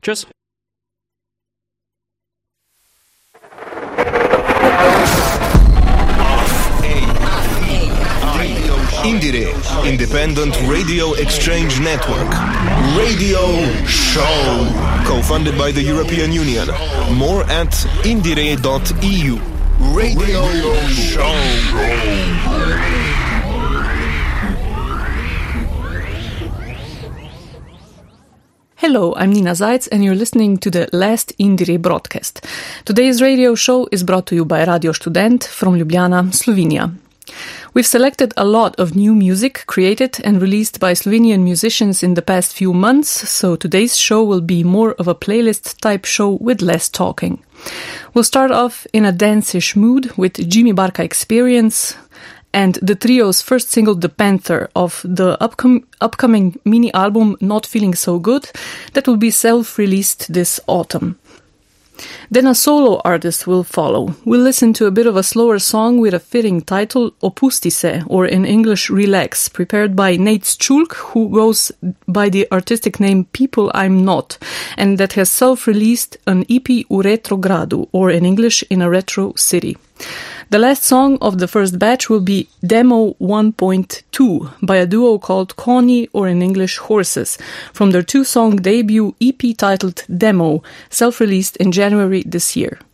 Tschüss. Indiere, Independent Radio Exchange Network. Radio Show. Co-funded by the European Union. More at indire.eu. Radio Show. Hello, I'm Nina Zajc and you're listening to the last Indire broadcast. Today's radio show is brought to you by Radio Student from Ljubljana, Slovenia. We've selected a lot of new music created and released by Slovenian musicians in the past few months, so today's show will be more of a playlist type show with less talking. We'll start off in a dance-ish mood with Jimmy Barka Experience and the trio's first single, The Panther, of the upcoming mini-album Not Feeling So Good, that will be self-released this autumn. Then a solo artist will follow. We'll listen to a bit of a slower song with a fitting title, Opusti se, or in English, Relax, prepared by Nate Schulk, who goes by the artistic name People I'm Not, and that has self-released an EP U Retrogradu, or in English, In a Retro City. The last song of the first batch will be Demo 1.2 by a duo called Coney, or in English Horses, from their two-song debut EP titled Demo, self-released in January this year.